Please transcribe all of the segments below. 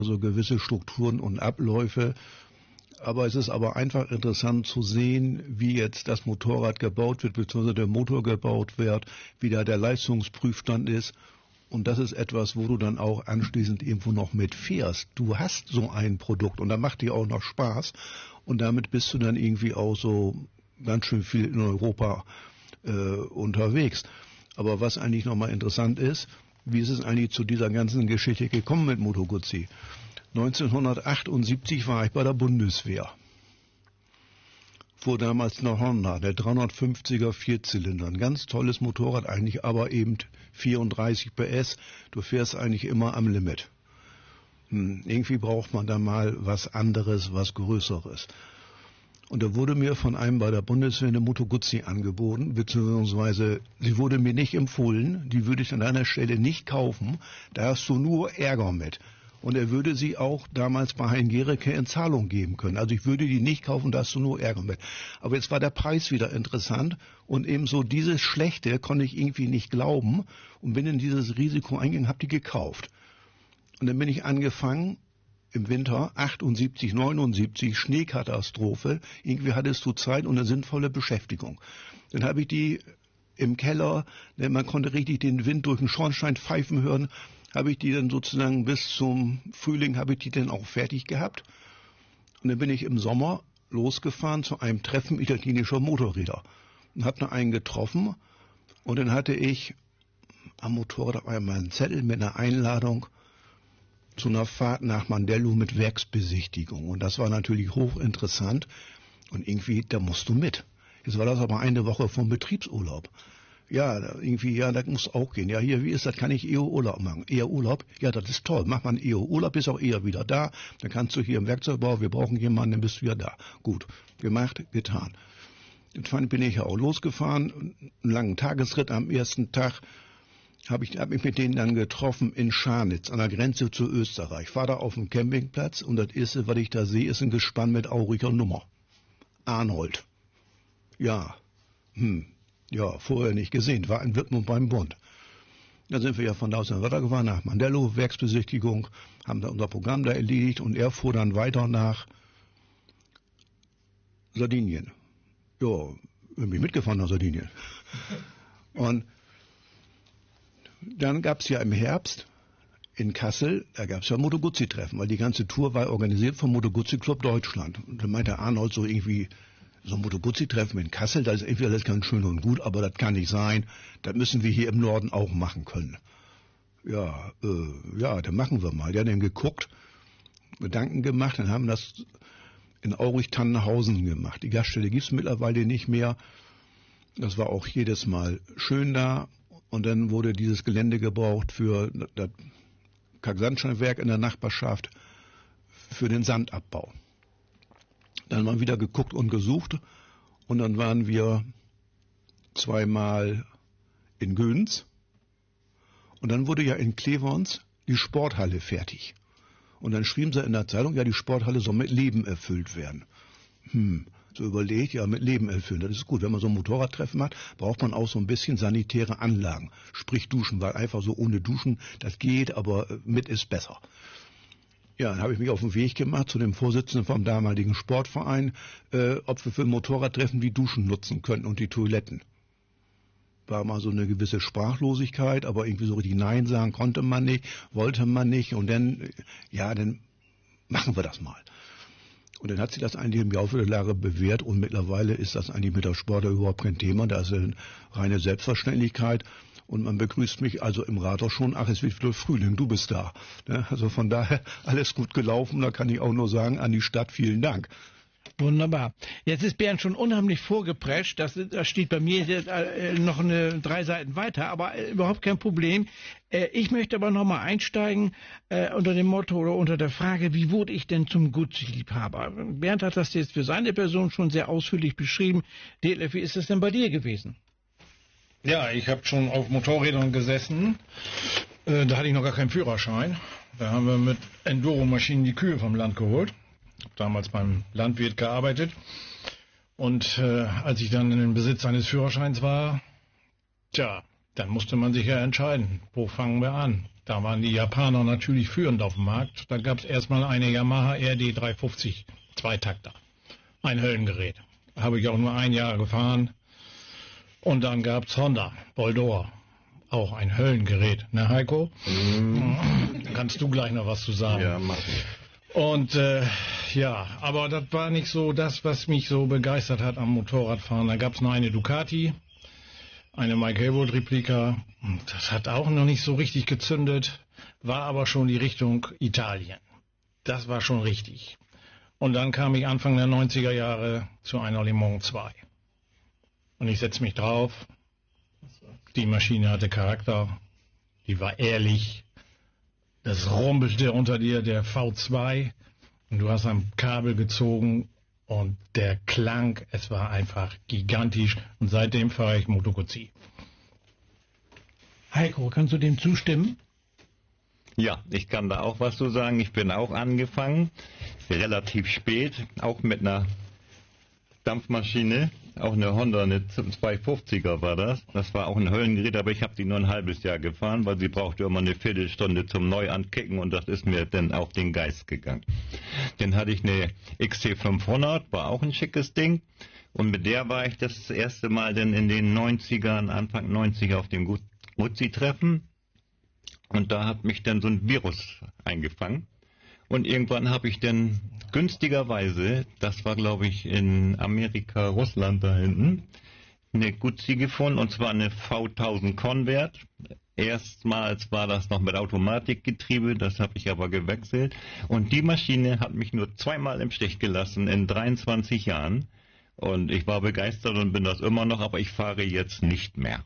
so gewisse Strukturen und Abläufe. Aber es ist aber einfach interessant zu sehen, wie jetzt das Motorrad gebaut wird, beziehungsweise der Motor gebaut wird, wie da der Leistungsprüfstand ist. Und das ist etwas, wo du dann auch anschließend irgendwo noch mitfährst. Du hast so ein Produkt und da macht dir auch noch Spaß. Und damit bist du dann irgendwie auch so ganz schön viel in Europa unterwegs. Aber was eigentlich nochmal interessant ist, wie ist es eigentlich zu dieser ganzen Geschichte gekommen mit Moto Guzzi? 1978 war ich bei der Bundeswehr. Fuhr damals noch Honda, der 350er Vierzylinder. Ein ganz tolles Motorrad eigentlich, aber eben 34 PS. Du fährst eigentlich immer am Limit. Irgendwie braucht man da mal was anderes, was Größeres. Und da wurde mir von einem bei der Bundeswehr eine Moto Guzzi angeboten, beziehungsweise sie wurde mir nicht empfohlen, die würde ich an deiner Stelle nicht kaufen, da hast du nur Ärger mit. Und er würde sie auch damals bei Hein Gericke in Zahlung geben können. Also ich würde die nicht kaufen, da hast du nur Ärger mit. Aber jetzt war der Preis wieder interessant und ebenso dieses Schlechte konnte ich irgendwie nicht glauben und bin in dieses Risiko eingegangen, habe die gekauft. Und dann bin ich angefangen, im Winter 78, 79, Schneekatastrophe, irgendwie hattest du Zeit und eine sinnvolle Beschäftigung. Dann habe ich die im Keller, denn man konnte richtig den Wind durch den Schornstein pfeifen hören, habe ich die dann sozusagen bis zum Frühling, habe ich die dann auch fertig gehabt. Und dann bin ich im Sommer losgefahren zu einem Treffen italienischer Motorräder und habe noch einen getroffen. Und dann hatte ich am Motorrad einmal einen Zettel mit einer Einladung zu einer Fahrt nach Mandello mit Werksbesichtigung. Und das war natürlich hochinteressant. Und irgendwie, da musst du mit. Jetzt war das aber eine Woche vom Betriebsurlaub. Ja, irgendwie, ja, das muss auch gehen. Ja, hier, wie ist das? Kann ich eher Urlaub machen? Eher Urlaub? Ja, das ist toll. Macht man eher Urlaub, bist auch eher wieder da. Dann kannst du hier im Werkzeugbau, wir brauchen jemanden, dann bist du ja da. Gut, gemacht, getan. Dann bin ich ja auch losgefahren. Einen langen Tagesritt am ersten Tag. Hab mich mit denen dann getroffen in Scharnitz, an der Grenze zu Österreich. Fahr da auf dem Campingplatz und das erste, was ich da sehe, ist ein Gespann mit auriger Nummer. Arnold. Ja, ja, vorher nicht gesehen, war in Wittmund beim Bund. Da sind wir ja von da aus weitergefahren nach Mandello, Werksbesichtigung, haben da unser Programm da erledigt und er fuhr dann weiter nach Sardinien. Ja, bin ich mitgefahren nach Sardinien. Und dann gab es ja im Herbst in Kassel, da gab es ja Moto Guzzi-Treffen, weil die ganze Tour war organisiert vom Moto Guzzi Club Deutschland. Und dann meinte Arnold so irgendwie, so ein Moto Guzzi-Treffen in Kassel, das ist irgendwie alles ganz schön und gut, aber das kann nicht sein. Das müssen wir hier im Norden auch machen können. Ja, dann machen wir mal. Der hat dann geguckt, Gedanken gemacht, dann haben das in Aurich-Tannenhausen gemacht. Die Gaststätte gibt es mittlerweile nicht mehr. Das war auch jedes Mal schön da. Und dann wurde dieses Gelände gebraucht für das Kalksandsteinwerk in der Nachbarschaft, für den Sandabbau. Dann haben wir wieder geguckt und gesucht und dann waren wir zweimal in Göns und dann wurde ja in Klevons die Sporthalle fertig. Und dann schrieben sie in der Zeitung, ja, die Sporthalle soll mit Leben erfüllt werden. So überlegt, ja, mit Leben erfüllen, das ist gut. Wenn man so ein Motorradtreffen macht, braucht man auch so ein bisschen sanitäre Anlagen, sprich Duschen, weil einfach so ohne Duschen, das geht, aber mit ist besser. Ja, dann habe ich mich auf den Weg gemacht zu dem Vorsitzenden vom damaligen Sportverein, ob wir für ein Motorradtreffen die Duschen nutzen könnten und die Toiletten. War mal so eine gewisse Sprachlosigkeit, aber irgendwie so richtig Nein sagen konnte man nicht, wollte man nicht und dann, ja, dann machen wir das mal. Und dann hat sich das eigentlich im Laufe der Jahre bewährt und mittlerweile ist das eigentlich mit der Sport überhaupt kein Thema. Da ist eine reine Selbstverständlichkeit und man begrüßt mich also im Rathaus schon, ach, es wird wieder Frühling, du bist da. Also von daher alles gut gelaufen, da kann ich auch nur sagen, an die Stadt vielen Dank. Wunderbar. Jetzt ist Bernd schon unheimlich vorgeprescht. Das steht bei mir noch 3 Seiten weiter, aber überhaupt kein Problem. Ich möchte aber noch mal einsteigen unter dem Motto oder unter der Frage, wie wurde ich denn zum Guzzi-Liebhaber? Bernd hat das jetzt für seine Person schon sehr ausführlich beschrieben. Detlef, wie ist das denn bei dir gewesen? Ja, ich habe schon auf Motorrädern gesessen. Da hatte ich noch gar keinen Führerschein. Da haben wir mit Enduro-Maschinen die Kühe vom Land geholt. Ich habe damals beim Landwirt gearbeitet und als ich dann in den Besitz eines Führerscheins war, dann musste man sich ja entscheiden, wo fangen wir an. Da waren die Japaner natürlich führend auf dem Markt. Da gab es erstmal eine Yamaha RD 350 Zweitakter. Ein Höllengerät. Habe ich auch nur 1 Jahr gefahren. Und dann gab es Honda, Boldor. Auch ein Höllengerät. Ne, Heiko? Da kannst du gleich noch was zu sagen. Ja, mach ich. Und ja, aber das war nicht so das, was mich so begeistert hat am Motorradfahren. Da gab es noch eine Ducati, eine Mike Haywood Replika. Und das hat auch noch nicht so richtig gezündet, war aber schon die Richtung Italien. Das war schon richtig. Und dann kam ich Anfang der 90er Jahre zu einer Le Mans 2. Und ich setze mich drauf. Die Maschine hatte Charakter, die war ehrlich. Das rumpelte unter dir, der V2, und du hast am Kabel gezogen und der Klang, es war einfach gigantisch. Und seitdem fahre ich Moto Guzzi. Heiko, kannst du dem zustimmen? Ja, ich kann da auch was zu sagen. Ich bin auch angefangen, relativ spät, auch mit einer Dampfmaschine, auch eine Honda, eine 250er war das. Das war auch ein Höllengerät, aber ich habe die nur ein halbes Jahr gefahren, weil sie brauchte immer eine Viertelstunde zum Neuankicken und das ist mir dann auf den Geist gegangen. Dann hatte ich eine XC500, war auch ein schickes Ding und mit der war ich das erste Mal dann in den 90ern, Anfang 90er auf dem Guzzi-Treffen und da hat mich dann so ein Virus eingefangen. Und irgendwann habe ich dann günstigerweise, das war glaube ich in Amerika, Russland da hinten, eine Guzzi gefunden und zwar eine V1000 Convert. Erstmals war das noch mit Automatikgetriebe, das habe ich aber gewechselt. Und die Maschine hat mich nur 2-mal im Stich gelassen in 23 Jahren. Und ich war begeistert und bin das immer noch, aber ich fahre jetzt nicht mehr.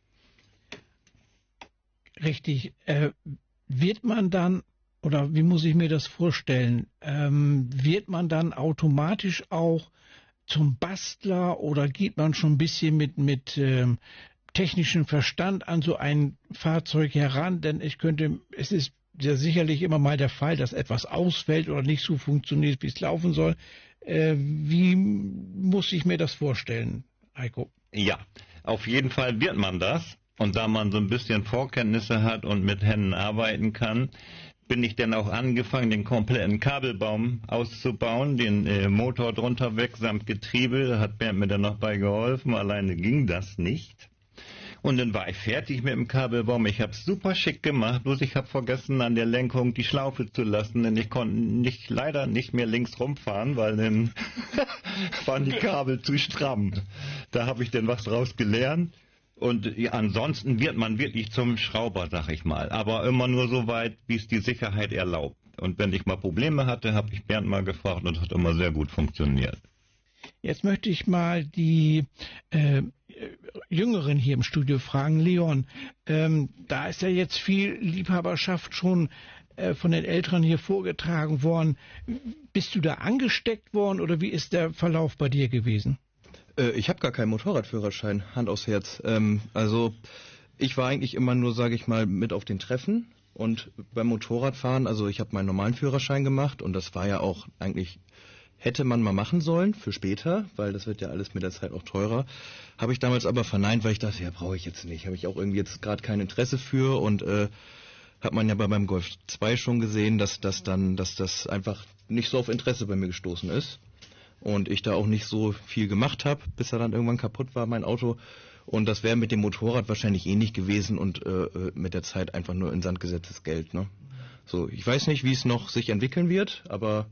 Richtig. Wird man dann, oder wie muss ich mir das vorstellen, wird man dann automatisch auch zum Bastler oder geht man schon ein bisschen mit technischem Verstand an so ein Fahrzeug heran? Denn es ist ja sicherlich immer mal der Fall, dass etwas ausfällt oder nicht so funktioniert, wie es laufen soll. Wie muss ich mir das vorstellen, Heiko? Ja, auf jeden Fall wird man das. Und da man so ein bisschen Vorkenntnisse hat und mit Händen arbeiten kann, bin ich dann auch angefangen, den kompletten Kabelbaum auszubauen, den Motor drunter weg samt Getriebe. Da hat Bernd mir dann noch bei geholfen, alleine ging das nicht. Und dann war ich fertig mit dem Kabelbaum. Ich habe es super schick gemacht, bloß ich habe vergessen, an der Lenkung die Schlaufe zu lassen, denn ich konnte leider nicht mehr links rumfahren, weil dann waren die Kabel zu stramm. Da habe ich dann was draus gelernt. Und ja, ansonsten wird man wirklich zum Schrauber, sag ich mal. Aber immer nur so weit, wie es die Sicherheit erlaubt. Und wenn ich mal Probleme hatte, habe ich Bernd mal gefragt und es hat immer sehr gut funktioniert. Jetzt möchte ich mal die Jüngeren hier im Studio fragen. Leon, da ist ja jetzt viel Liebhaberschaft schon von den Älteren hier vorgetragen worden. Bist du da angesteckt worden oder wie ist der Verlauf bei dir gewesen? Ich habe gar keinen Motorradführerschein, Hand aufs Herz. Also ich war eigentlich immer nur, sage ich mal, mit auf den Treffen und beim Motorradfahren, also ich habe meinen normalen Führerschein gemacht und das war ja auch eigentlich, hätte man mal machen sollen für später, weil das wird ja alles mit der Zeit auch teurer. Habe ich damals aber verneint, weil ich dachte, ja, brauche ich jetzt nicht. Habe ich auch irgendwie jetzt gerade kein Interesse für und hat man ja beim Golf 2 schon gesehen, dass das einfach nicht so auf Interesse bei mir gestoßen ist. Und ich da auch nicht so viel gemacht habe, bis er dann irgendwann kaputt war, mein Auto. Und das wäre mit dem Motorrad wahrscheinlich ähnlich gewesen und mit der Zeit einfach nur in Sand gesetztes Geld. Ne? So, ich weiß nicht, wie es noch sich entwickeln wird, aber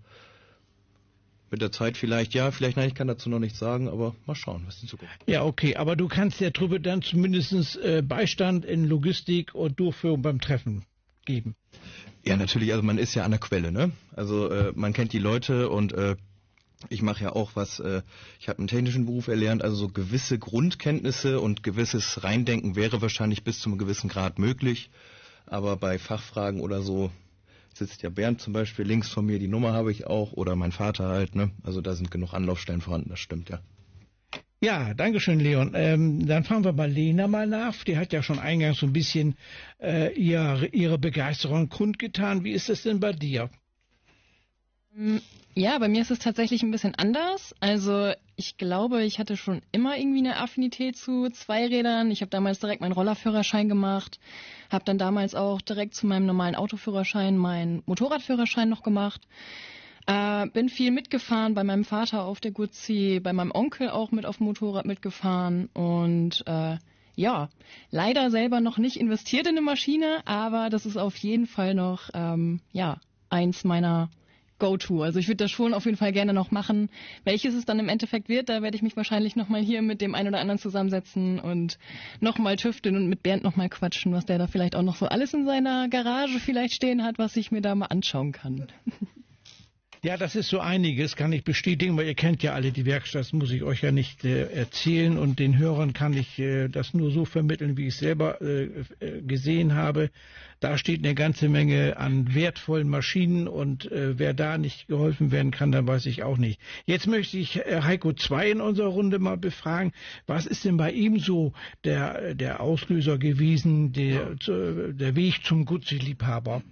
mit der Zeit vielleicht ja, vielleicht nein, ich kann dazu noch nichts sagen, aber mal schauen, was in Zukunft. Ja, okay, aber du kannst der Truppe dann zumindest Beistand in Logistik und Durchführung beim Treffen geben. Ja, natürlich, also man ist ja an der Quelle, ne? Also man kennt die Leute und ich mache ja auch ich habe einen technischen Beruf erlernt, also so gewisse Grundkenntnisse und gewisses Reindenken wäre wahrscheinlich bis zu einem gewissen Grad möglich. Aber bei Fachfragen oder so sitzt ja Bernd zum Beispiel links von mir, die Nummer habe ich auch, oder mein Vater halt, ne? Also da sind genug Anlaufstellen vorhanden, das stimmt, ja. Ja, danke schön, Leon. Dann fragen wir bei Lena mal nach. Die hat ja schon eingangs so ein bisschen ihre Begeisterung kundgetan. Wie ist das denn bei dir? Ja, bei mir ist es tatsächlich ein bisschen anders. Also ich glaube, ich hatte schon immer irgendwie eine Affinität zu Zweirädern. Ich habe damals direkt meinen Rollerführerschein gemacht, habe dann damals auch direkt zu meinem normalen Autoführerschein meinen Motorradführerschein noch gemacht. Bin viel mitgefahren bei meinem Vater auf der Guzzi, bei meinem Onkel auch mit auf dem Motorrad mitgefahren und ja, leider selber noch nicht investiert in eine Maschine, aber das ist auf jeden Fall noch eins meiner Go-To. Also ich würde das schon auf jeden Fall gerne noch machen. Welches es dann im Endeffekt wird, da werde ich mich wahrscheinlich nochmal hier mit dem einen oder anderen zusammensetzen und nochmal tüfteln und mit Bernd nochmal quatschen, was der da vielleicht auch noch so alles in seiner Garage vielleicht stehen hat, was ich mir da mal anschauen kann. Ja, das ist so einiges, kann ich bestätigen, weil ihr kennt ja alle die Werkstatt, das muss ich euch ja nicht erzählen und den Hörern kann ich das nur so vermitteln, wie ich es selber gesehen habe. Da steht eine ganze Menge an wertvollen Maschinen und wer da nicht geholfen werden kann, dann weiß ich auch nicht. Jetzt möchte ich Heiko 2 in unserer Runde mal befragen. Was ist denn bei ihm so der Auslöser gewesen, der Weg zum Guzzi-Liebhaber?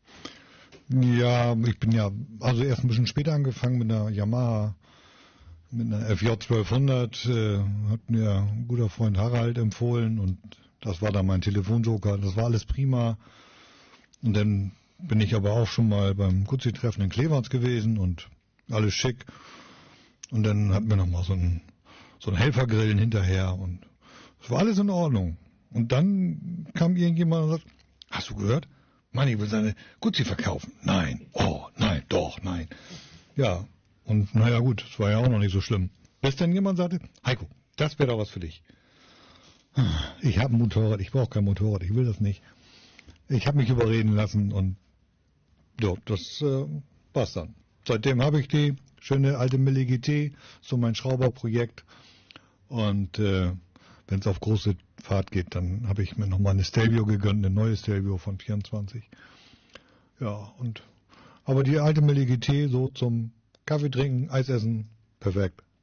Ja, ich bin ja also erst ein bisschen später angefangen mit einer Yamaha, mit einer FJ 1200, hat mir ein guter Freund Harald empfohlen und das war dann mein Telefonjoker, das war alles prima. Und dann bin ich aber auch schon mal beim Guzzi-Treffen in Cleveland gewesen und alles schick. Und dann hatten wir nochmal so ein Helfergrillen hinterher und es war alles in Ordnung. Und dann kam irgendjemand und sagt, hast du gehört? Manni will seine Guzzi verkaufen. Nein. Oh, nein, doch, nein. Ja, und naja gut, das war ja auch noch nicht so schlimm. Bis dann jemand sagte, Heiko, das wäre doch was für dich. Ich habe ein Motorrad, ich brauche kein Motorrad, ich will das nicht. Ich habe mich überreden lassen und ja, das war's dann. Seitdem habe ich die schöne alte Mille GT, so mein Schrauberprojekt. Und wenn es auf große Fahrt geht, dann habe ich mir nochmal eine Stelvio gegönnt, eine neue Stelvio von 24. Ja, aber die alte Mille GT so zum Kaffee trinken, Eis essen, perfekt.